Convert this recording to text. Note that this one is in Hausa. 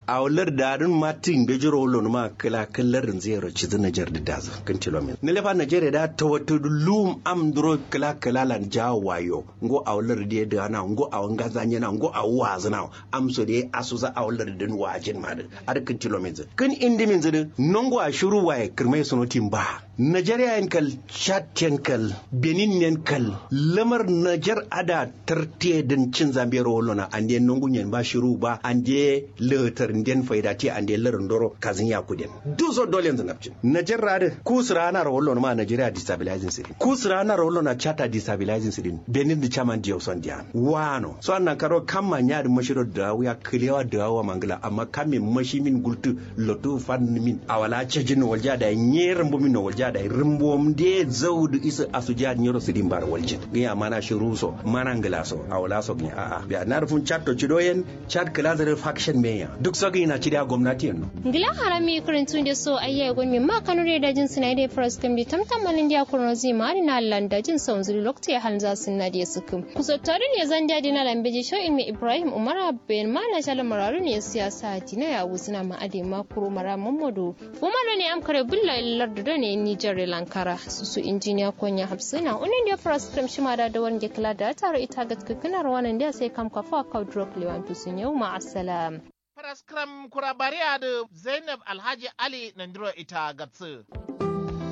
awlar darin matin bejiro lon ma kala kallarin zero ci Niger da daza kan kilometer ne lefa Nigeria da tawatu lum am dro kala lan jawayo ngo awlar de da na ngo awan gazanya na ngo awazna am so de asuza awlar din wajin ma da kan kilometer kan indi min zidin nongo a shuru waye kirmai sonotin ba Nigeria yankal Chad yankal Benin yankal lamar Niger ada tarte din cin zambiyar wolona ande nongunyen ba shiru ba ande letar den faidati ande larin doro kazin ya kudin duzo dole yanzu napcin Niger rade kusra na wolona ma Nigeria destabilizing sirin kusra na wolona Chad destabilizing sirin Benin di chaman dio son dia wano so annan karo kamma nyaadi mashiro da ya kliwa da wa mangala amma kamme mashimin gultu lotu fan min awala cejin walja da nyer mbumin walja da rimbom de zawdu isa asuja nyoro sidin bar waljin ya mana shiruso mana ngalaso awala so ni a biya na rufun chat to cidoyen chat class faction meya duk sagi na cidiya gwamnati yanno ngila harami kurintun de so ayya gonmi ma kanure da jin sinai first kam di tamtamalin dia kurnozi mari na landa jin sonzuri lokti halza sunna de sukum kusottari ne zan dadi na lambeji sho ilmi Ibrahim Umar ben mana shala mararu ne siyasa dina ya wuzina ma ade ma kuro mara Muhammadu kuma ne am kare bulla lardu ne Niger Lankara su injiniya konya hafsina unin da first kam shima da wani kala da tare ita gaskiya wannan da sai kam kafa ka drop lewantu sun yau ma assalam Paraskram kurabariya da Zainab Alhaji Ali Nandiro ita gatsu.